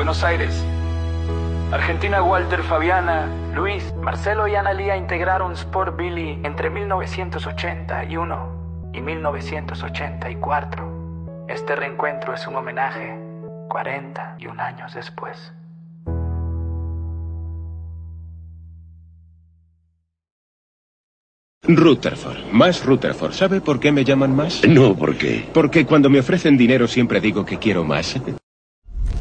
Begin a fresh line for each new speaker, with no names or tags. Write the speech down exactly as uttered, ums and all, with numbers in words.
Buenos Aires. Argentina, Walter, Fabiana, Luis, Marcelo y Analía integraron Sport Billy entre mil novecientos ochenta y uno y mil novecientos ochenta y cuatro. Este reencuentro es un homenaje cuarenta y un años después.
Rutherford, más Rutherford. ¿Sabe por qué me llaman más?
No, ¿por qué?
Porque cuando me ofrecen dinero siempre digo que quiero más.